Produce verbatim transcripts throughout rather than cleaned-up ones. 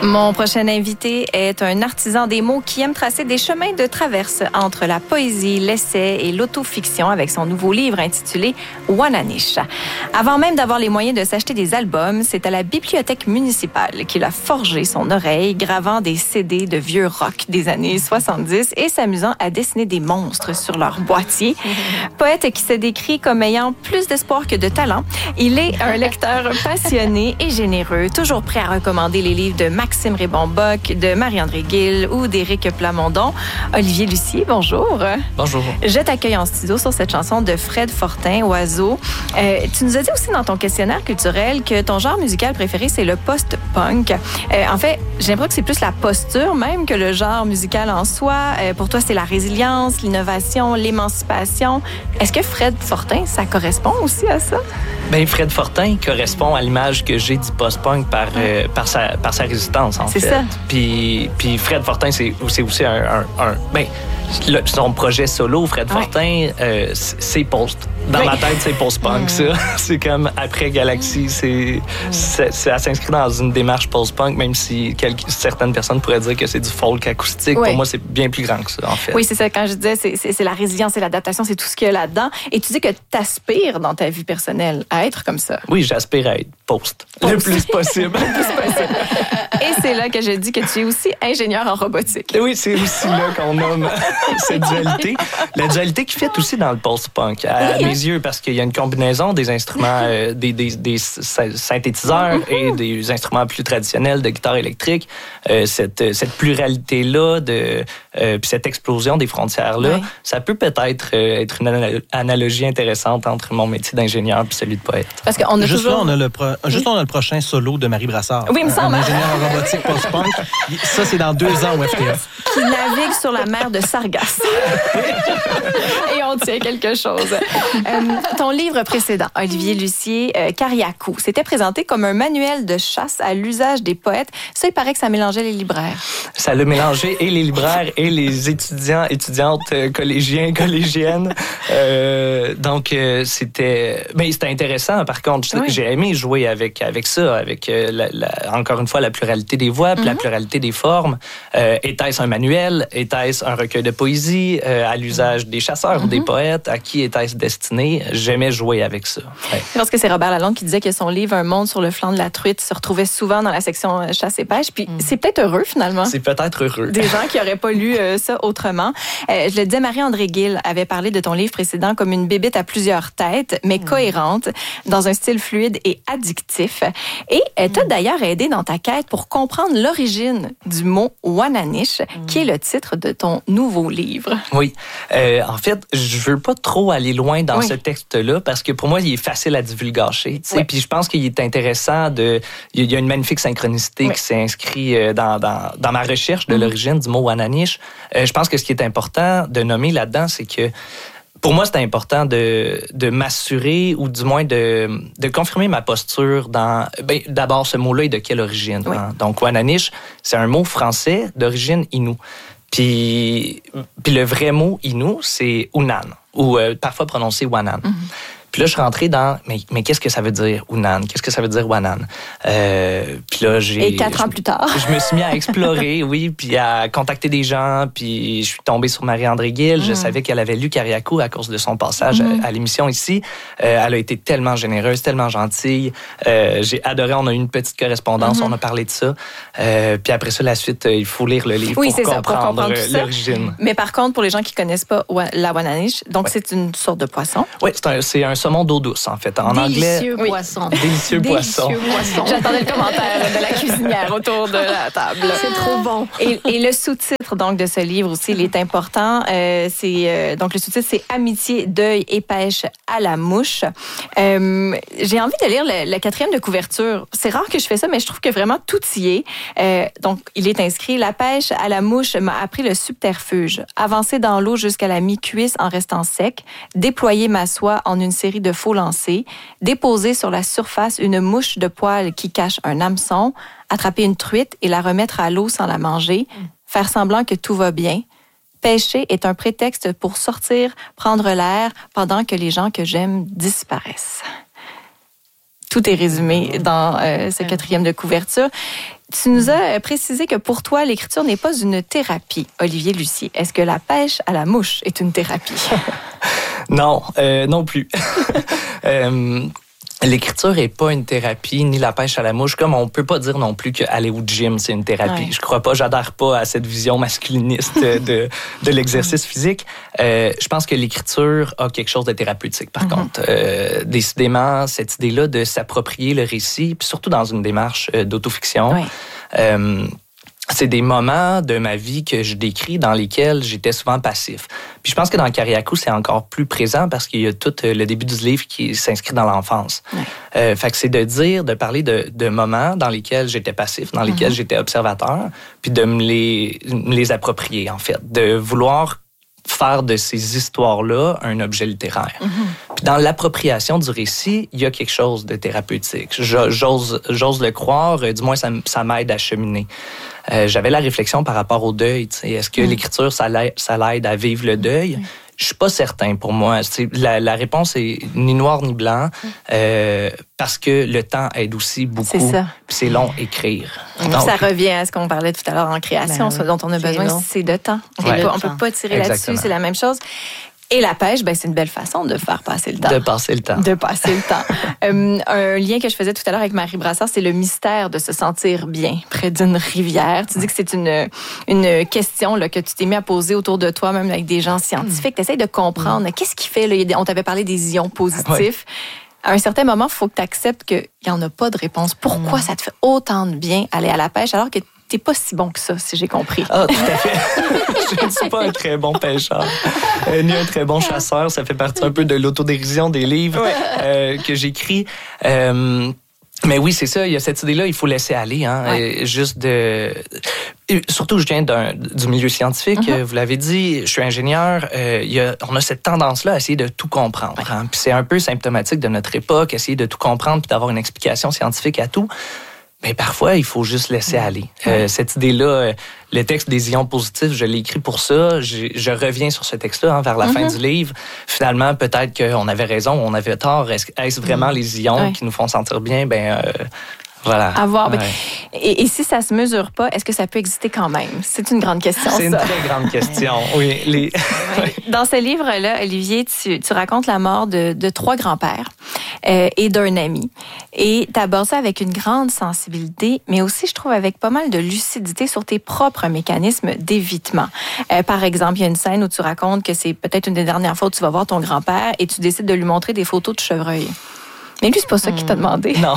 Mon prochain invité est un artisan des mots qui aime tracer des chemins de traverse entre la poésie, l'essai et l'autofiction avec son nouveau livre intitulé Wananish. Avant même d'avoir les moyens de s'acheter des albums, c'est à la bibliothèque municipale qu'il a forgé son oreille, gravant des C D de vieux rock des années soixante-dix et s'amusant à dessiner des monstres sur leur boîtier. Poète qui se décrit comme ayant plus d'espoir que de talent, il est un lecteur passionné et généreux, toujours prêt à recommander les livres de Maxime Rébon-Bock, de Marie-André Gill ou d'Éric Plamondon. Olivier Lucier, bonjour. Bonjour. Je t'accueille en studio sur cette chanson de Fred Fortin, Oiseau. Euh, tu nous as dit aussi dans ton questionnaire culturel que ton genre musical préféré, c'est le post-punk. Euh, en fait, j'ai l'impression que c'est plus la posture même que le genre musical en soi. Euh, pour toi, c'est la résilience, l'innovation, l'émancipation. Est-ce que Fred Fortin, ça correspond aussi à ça? Bien, Fred Fortin correspond à l'image que j'ai du post-punk par, euh, par, sa, par sa résistance, en c'est fait. C'est ça. Puis, puis Fred Fortin, c'est, c'est aussi un... un, un ben, le, son projet solo, Fred ouais. Fortin, euh, c'est post. Dans oui. ma tête, c'est post-punk, mmh. ça. C'est comme après Galaxy, c'est, mmh. c'est, ça s'inscrit dans une démarche post-punk, même si quelques, certaines personnes pourraient dire que c'est du folk acoustique. Oui. Pour moi, c'est bien plus grand que ça, en fait. Oui, c'est ça. Quand je disais, c'est, c'est, c'est la résilience, c'est l'adaptation, c'est tout ce qu'il y a là-dedans. Et tu dis que tu aspires dans ta vie personnelle à être comme ça. Oui, j'aspire à être post, post. le plus possible. le plus possible. Et c'est là que je dis que tu es aussi ingénieur en robotique. Oui, c'est aussi là qu'on nomme cette dualité. La dualité qui fait aussi dans le post-punk, à oui. mes yeux, parce qu'il y a une combinaison des instruments, euh, des, des, des synthétiseurs mm-hmm. et des instruments plus traditionnels de guitare électrique. Euh, cette, cette pluralité-là, de, euh, puis cette explosion des frontières-là, oui. ça peut peut-être euh, être une analogie intéressante entre mon métier d'ingénieur et celui de poète. Parce qu'on a juste toujours... là, on a le pro... juste on a le prochain solo de Marie Brassard. Oui, il me semble. Un ingénieur en robotique post-punk. Ça, c'est dans deux ans au F T F. Qui navigue sur la mer de Sargasse. Et on tient quelque chose. Euh, ton livre précédent, Olivier Lucier, euh, Cariacou, c'était présenté comme un manuel de chasse à l'usage des poètes. Ça, il paraît que ça mélangeait les libraires. Ça l'a mélangé et les libraires et les étudiants, étudiantes, euh, collégiens, collégiennes. Euh, donc, euh, c'était... Ben, c'était intéressant. Par contre, oui. j'ai aimé jouer avec, avec ça, avec, euh, la, la, encore une fois, la pluralité des voix, puis mm-hmm. la pluralité des formes. Euh, était-ce un manuel? Était-ce un recueil de poésie euh, à l'usage des chasseurs mm-hmm. ou des poètes? À qui était-ce destiné? J'aimais jouer avec ça. Ouais. Je pense que c'est Robert Lalonde qui disait que son livre Un monde sur le flanc de la truite se retrouvait souvent dans la section chasse et pêche. Puis mm. c'est peut-être heureux, finalement. C'est peut-être heureux. Des gens qui n'auraient pas lu euh, ça autrement. Euh, je le disais, Marie-André Gill avait parlé de ton livre précédent comme une bébête à plusieurs têtes, mais mm. cohérente, dans un style fluide et addictif. Et elle t'a mm. d'ailleurs aidé dans ta quête pour comprendre l'origine du mot Wananish, mm. qui est le titre de ton nouveau livre. Oui. Euh, en fait, je veux pas trop aller loin dans oui. ce texte-là parce que pour moi, il est facile à divulgacher. Oui. Puis je pense qu'il est intéressant de... Il y a une magnifique synchronicité oui. qui s'est inscrite dans, dans, dans ma recherche de mm. l'origine du mot Wananish. Euh, je pense que ce qui est important de nommer là-dedans, c'est que pour moi, c'est important de, de m'assurer ou du moins de, de confirmer ma posture dans... Ben, d'abord, ce mot-là est de quelle origine? Oui. Hein? Donc, Wananish, c'est un mot français d'origine Innu. Puis, puis le vrai mot Innu, c'est Unan, ou euh, parfois prononcé Wanan. Mm-hmm. Puis là, je suis rentré dans, mais, mais qu'est-ce que ça veut dire, Unan? Qu'est-ce que ça veut dire, Wanan? Euh, puis là, j'ai... Et quatre ans plus tard. Je me suis mis à explorer, oui, puis à contacter des gens, puis je suis tombé sur Marie-André Gill. Mm. Je savais qu'elle avait lu Cariacou à cause de son passage mm. à, à l'émission ici. Euh, elle a été tellement généreuse, tellement gentille. Euh, j'ai adoré, on a eu une petite correspondance, mm-hmm. on a parlé de ça. Euh, puis après ça, la suite, il faut lire le livre oui, pour, c'est comprendre ça, pour comprendre tout l'origine. Ça. Mais par contre, pour les gens qui ne connaissent pas la Wananish, donc ouais. c'est une sorte de poisson. Oui, c'est un, c'est un saumon d'eau douce, en fait. En Délicieux anglais, poisson. Oui. Délicieux, Délicieux poisson. poisson. J'attendais le commentaire de la cuisinière autour de la table. C'est trop bon. Et, et le sous-titre donc de ce livre aussi, il est important. Euh, c'est euh, donc le sous-titre, c'est Amitié, deuil et pêche à la mouche. Euh, j'ai envie de lire le, le quatrième de couverture. C'est rare que je fais ça, mais je trouve que vraiment tout y est. Euh, donc, il est inscrit: La pêche à la mouche m'a appris le subterfuge. Avancer dans l'eau jusqu'à la mi-cuisse en restant sec. Déployer ma soie en une série de faux lancers. Déposer sur la surface une mouche de poil qui cache un hameçon. Attraper une truite et la remettre à l'eau sans la manger. Faire semblant que tout va bien. Pêcher est un prétexte pour sortir, prendre l'air pendant que les gens que j'aime disparaissent. Tout est résumé dans euh, ce quatrième de couverture. Tu nous as précisé que pour toi, l'écriture n'est pas une thérapie. Olivier Lucier, est-ce que la pêche à la mouche est une thérapie? Non, euh, non plus. euh, L'écriture n'est pas une thérapie, ni la pêche à la mouche, comme on peut pas dire non plus qu'aller au gym, c'est une thérapie. Ouais. Je crois pas, j'adhère pas à cette vision masculiniste de, de l'exercice physique. Euh, je pense que l'écriture a quelque chose de thérapeutique, par mm-hmm. contre. Euh, décidément, cette idée-là de s'approprier le récit, puis surtout dans une démarche euh, d'autofiction, ouais. euh, c'est des moments de ma vie que je décris dans lesquels j'étais souvent passif. Puis je pense que dans Kariakou, c'est encore plus présent parce qu'il y a tout le début du livre qui s'inscrit dans l'enfance. Ouais. Euh, fait que c'est de dire, de parler de, de moments dans lesquels j'étais passif, dans lesquels mm-hmm. j'étais observateur, puis de me les, me les approprier, en fait. De vouloir faire de ces histoires-là un objet littéraire. Mm-hmm. Puis dans l'appropriation du récit, il y a quelque chose de thérapeutique. J'ose, j'ose le croire, du moins ça, ça m'aide à cheminer. Euh, j'avais la réflexion par rapport au deuil. T'sais. Est-ce que mmh. l'écriture, ça l'aide, ça l'aide à vivre le deuil? Mmh. Je suis pas certain pour moi. La, la réponse est ni noir ni blanc, mmh. euh, parce que le temps aide aussi beaucoup. C'est ça. Puis c'est long écrire. Donc, ça revient à ce qu'on parlait tout à l'heure en création, ben, ce dont on a besoin, long. C'est de temps. Ouais. On ne peut pas tirer Exactement. Là-dessus, c'est la même chose. Et la pêche, ben, c'est une belle façon de faire passer le temps. De passer le temps. De passer le temps. euh, un lien que je faisais tout à l'heure avec Marie Brassard, c'est le mystère de se sentir bien près d'une rivière. Tu dis que c'est une, une question là, que tu t'es mis à poser autour de toi, même avec des gens scientifiques. Mm. Tu essaies de comprendre mm. qu'est-ce qui fait, là, on t'avait parlé des ions positifs. Ouais. À un certain moment, il faut que tu acceptes qu'il n'y en a pas de réponse. Pourquoi mm. ça te fait autant de bien aller à la pêche alors que t'es pas si bon que ça, si j'ai compris. Ah, tout à fait. Je ne suis pas un très bon pêcheur, euh, ni un très bon chasseur. Ça fait partie un peu de l'autodérision des livres ouais. euh, que j'écris. Euh, mais oui, c'est ça. Il y a cette idée-là, il faut laisser aller. Hein, ouais. Juste de... Surtout, je viens d'un, du milieu scientifique, mm-hmm. vous l'avez dit, je suis ingénieur. Euh, il y a, on a cette tendance-là à essayer de tout comprendre. Ouais. Hein, puis c'est un peu symptomatique de notre époque, essayer de tout comprendre puis d'avoir une explication scientifique à tout. Mais parfois, il faut juste laisser aller. Euh, cette idée-là, le texte des ions positifs, je l'ai écrit pour ça. Je, je reviens sur ce texte-là hein, vers la mm-hmm. fin du livre. Finalement, peut-être qu'on avait raison, on avait tort. Est-ce, est-ce vraiment mm-hmm. les ions ouais. qui nous font sentir bien? Ben, euh, voilà. À voir. Ouais. Et, et si ça se mesure pas, est-ce que ça peut exister quand même? C'est une grande question, C'est ça. une très grande question, oui. Les... Dans ce livre-là, Olivier, tu, tu racontes la mort de, de trois grands-pères euh, et d'un ami. Et tu abordes ça avec une grande sensibilité, mais aussi, je trouve, avec pas mal de lucidité sur tes propres mécanismes d'évitement. Euh, par exemple, il y a une scène où tu racontes que c'est peut-être une des dernières fois où tu vas voir ton grand-père et tu décides de lui montrer des photos de chevreuil. Mais lui, c'est pas ça qu'il t'a demandé. Non.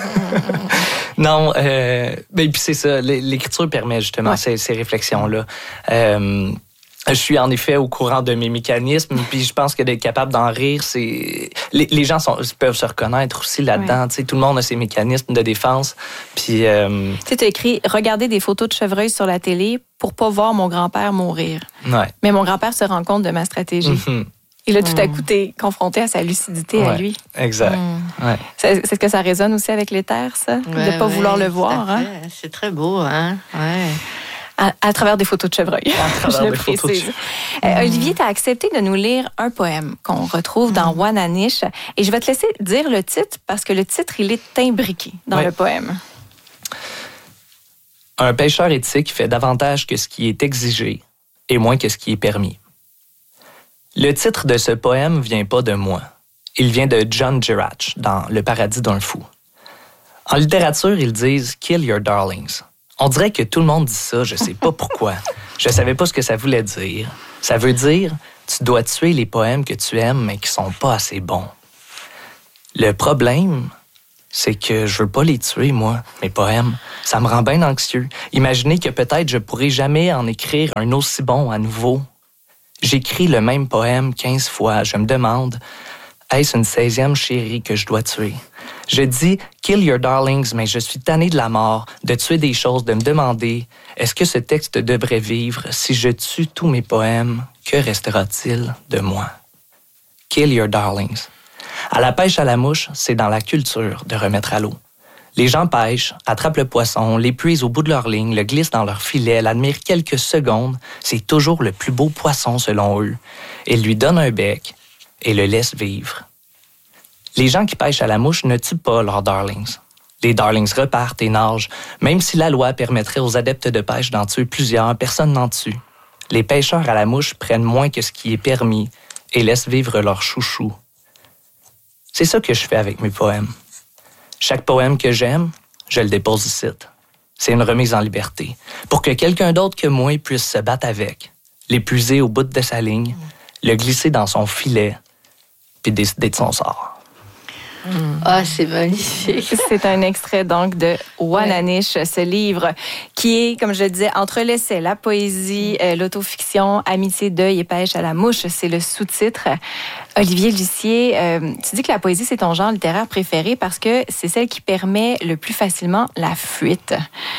non. Euh, ben, puis c'est ça. L'écriture permet justement ouais. ces, ces réflexions-là. Euh, je suis en effet au courant de mes mécanismes, puis je pense que d'être capable d'en rire, c'est les, les gens sont, peuvent se reconnaître aussi là-dedans. Ouais. Tu sais, tout le monde a ses mécanismes de défense. Puis. Euh... Tu sais, tu as écrit regarder des photos de chevreuil sur la télé pour pas voir mon grand-père mourir. Ouais. Mais mon grand-père se rend compte de ma stratégie. Mm-hmm. Et là, tout à coup, t'es confronté à sa lucidité, ouais, à lui. Exact. Mmh. Ouais. C'est, c'est ce que ça résonne aussi avec l'éther, ça? Ouais, de ne pas ouais, vouloir le voir. Hein? C'est très beau, hein? Ouais. À, à travers des photos de chevreuil. À travers Je le des précise. photos de chevreuil. Euh, Olivier, tu as accepté de nous lire un poème qu'on retrouve dans mmh. Wananish. Et je vais te laisser dire le titre parce que le titre, il est imbriqué dans ouais. le poème. Un pêcheur éthique fait davantage que ce qui est exigé et moins que ce qui est permis. Le titre de ce poème vient pas de moi. Il vient de John Girach dans Le paradis d'un fou. En littérature, ils disent « Kill your darlings ». On dirait que tout le monde dit ça, je sais pas pourquoi. Je savais pas ce que ça voulait dire. Ça veut dire « Tu dois tuer les poèmes que tu aimes mais qui sont pas assez bons ». Le problème, c'est que je veux pas les tuer, moi, mes poèmes. Ça me rend bien anxieux. Imaginez que peut-être je pourrai jamais en écrire un aussi bon à nouveau. J'écris le même poème quinze fois. Je me demande, est-ce une seizième chérie que je dois tuer? Je dis « Kill your darlings », mais je suis tanné de la mort, de tuer des choses, de me demander, est-ce que ce texte devrait vivre? Si je tue tous mes poèmes, que restera-t-il de moi? Kill your darlings. À la pêche à la mouche, c'est dans la culture de remettre à l'eau. Les gens pêchent, attrapent le poisson, l'épuisent au bout de leur ligne, le glissent dans leur filet, l'admirent quelques secondes. C'est toujours le plus beau poisson selon eux. Ils lui donnent un bec et le laissent vivre. Les gens qui pêchent à la mouche ne tuent pas leurs darlings. Les darlings repartent et nagent. Même si la loi permettrait aux adeptes de pêche d'en tuer plusieurs, personne n'en tue. Les pêcheurs à la mouche prennent moins que ce qui est permis et laissent vivre leurs chouchous. C'est ça que je fais avec mes poèmes. Chaque poème que j'aime, je le dépose ici. C'est une remise en liberté, pour que quelqu'un d'autre que moi puisse se battre avec, l'épuiser au bout de sa ligne, le glisser dans son filet, puis décider de son sort. Ah, c'est magnifique. C'est un extrait donc de Wananish, ce livre qui est, comme je le disais, entre l'essai, la poésie, euh, l'autofiction, amitié, deuil et pêche à la mouche. C'est le sous-titre. Olivier Lucier, euh, tu dis que la poésie, c'est ton genre littéraire préféré parce que c'est celle qui permet le plus facilement la fuite.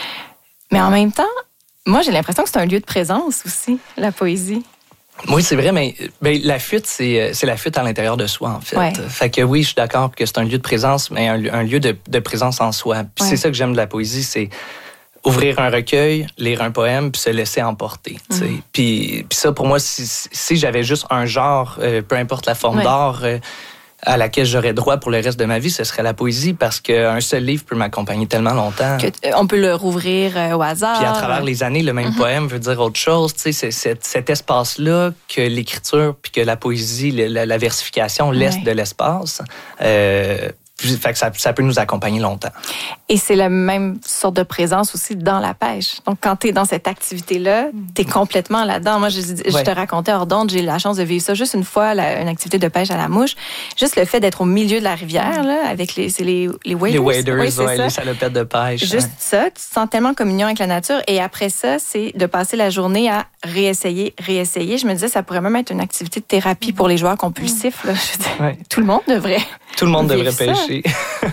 Mais en même temps, moi, j'ai l'impression que c'est un lieu de présence aussi, la poésie. Oui, c'est vrai, mais ben, la fuite, c'est, c'est la fuite à l'intérieur de soi, en fait. Ouais. Fait que oui, je suis d'accord que c'est un lieu de présence, mais un, un lieu de, de présence en soi. Puis ouais. C'est ça que j'aime de la poésie, c'est ouvrir un recueil, lire un poème, puis se laisser emporter. Mm. Puis, puis ça, pour moi, si, si j'avais juste un genre, euh, peu importe la forme ouais. d'art, euh, à laquelle j'aurais droit pour le reste de ma vie, ce serait la poésie, parce qu'un seul livre peut m'accompagner tellement longtemps. Que, on peut le rouvrir euh, au hasard. Puis à travers les années, le même mm-hmm. poème veut dire autre chose. Tu sais, c'est cet, cet espace-là que l'écriture puis que la poésie, la, la versification laisse ouais. de l'espace. Euh, Fait que ça, ça peut nous accompagner longtemps. Et c'est la même sorte de présence aussi dans la pêche. Donc, quand tu es dans cette activité-là, tu es complètement là-dedans. Moi, je, je ouais. te racontais hors d'onde, j'ai eu la chance de vivre ça juste une fois, la, une activité de pêche à la mouche. Juste le fait d'être au milieu de la rivière, là, avec les, c'est les, les waders. Les waders, oui, c'est ouais, ça. Les salopettes de pêche. Juste ouais. ça, tu te sens tellement en communion avec la nature. Et après ça, c'est de passer la journée à réessayer, réessayer. Je me disais, ça pourrait même être une activité de thérapie pour les joueurs compulsifs. Là. Je dis, ouais. Tout le monde devrait. Tout le monde devrait pêcher.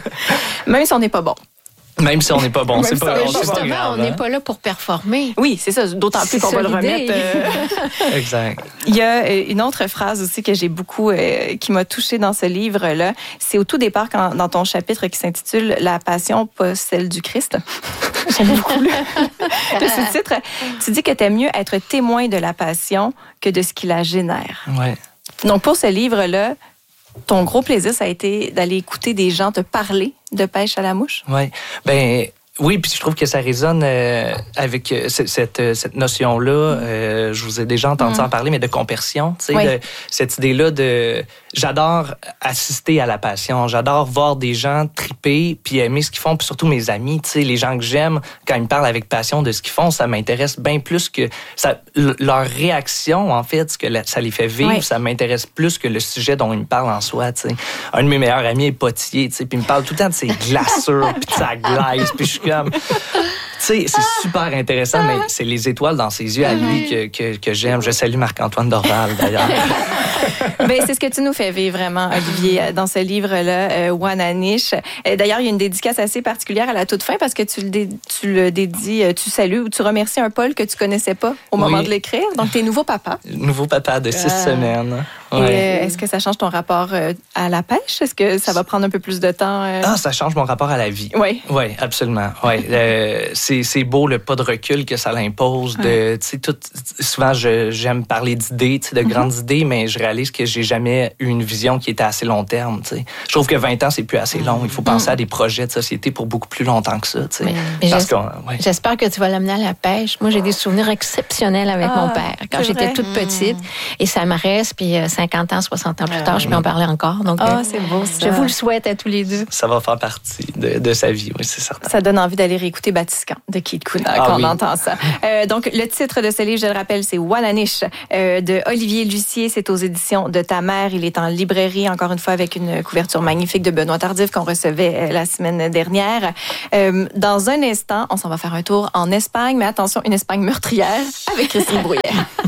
Même si on n'est pas bon. Même si on n'est pas bon, c'est pas, on, c'est pas grave. On n'est pas là pour performer. Oui, c'est ça. D'autant plus c'est qu'on va le l'idée. remettre. Euh... exact. Il y a une autre phrase aussi que j'ai beaucoup, euh, qui m'a touchée dans ce livre-là. C'est au tout départ, quand, dans ton chapitre qui s'intitule « La passion, pas celle du Christ ». J'aime beaucoup le, le sous-titre. Tu dis que t'aimes mieux être témoin de la passion que de ce qui la génère. Ouais. Donc, pour ce livre-là, ton gros plaisir, ça a été d'aller écouter des gens te parler de pêche à la mouche? Oui. Ben oui, puis je trouve que ça résonne euh, avec euh, cette, cette, cette notion-là. Euh, je vous ai déjà entendu mm. en parler, mais de compersion. Tu sais, oui. de, cette idée-là de... J'adore assister à la passion. J'adore voir des gens triper puis aimer ce qu'ils font. Puis surtout mes amis, tu sais, les gens que j'aime, quand ils me parlent avec passion de ce qu'ils font, ça m'intéresse bien plus que... Ça, leur réaction, en fait, ce que la, ça les fait vivre, oui. ça m'intéresse plus que le sujet dont ils me parlent en soi, tu sais. Un de mes meilleurs amis est potier, tu sais, puis il me parle tout le temps de ses glaçures puis de sa glace. Puis je suis comme... Tu sais, c'est super intéressant, mais c'est les étoiles dans ses yeux à lui que, que, que j'aime. Je salue Marc-Antoine Dorval, d'ailleurs. Ben, c'est ce que tu nous fais vivre vraiment, Olivier, dans ce livre-là, euh, Wananish. D'ailleurs, il y a une dédicace assez particulière à la toute fin parce que tu le, dé, tu le dédies, tu salues ou tu remercies un Paul que tu connaissais pas au moment oui. de l'écrire. Donc, t'es nouveau papa. Nouveau papa de six euh... semaines. Ouais. Et, euh, est-ce que ça change ton rapport euh, à la pêche? Est-ce que ça va prendre un peu plus de temps? Euh... Ah, ça change mon rapport à la vie. Oui. Oui, absolument. Ouais. euh, c'est, c'est beau le pas de recul que ça l'impose. De, ouais. tout, souvent, je, j'aime parler d'idées, de mm-hmm. grandes idées, mais je réalise que j'ai jamais eu une vision qui était assez long terme. T'sais. Je trouve que vingt ans, c'est plus assez long. Il faut penser mm-hmm. à des projets de société pour beaucoup plus longtemps que ça. Mais, mais Parce j'espère, ouais. j'espère que tu vas l'amener à la pêche. Moi, j'ai des souvenirs exceptionnels avec ah, mon père quand j'étais vrai? toute petite. Et ça me reste, puis cinquante ans, soixante ans plus tard, je peux en parler encore. Donc, ah, euh, c'est beau, ça. Je vous le souhaite à tous les deux. Ça va faire partie de, de sa vie, oui, c'est certain. Ça donne envie d'aller réécouter Batiscan de Keith Kuna ah, quand oui. on entend ça. Euh, donc, le titre de ce livre, je le rappelle, c'est Wananish euh, de Olivier Lucier. C'est aux éditions de Ta Mère. Il est en librairie, encore une fois, avec une couverture magnifique de Benoît Tardif qu'on recevait la semaine dernière. Euh, dans un instant, on s'en va faire un tour en Espagne, mais attention, une Espagne meurtrière avec Christine Brouillère.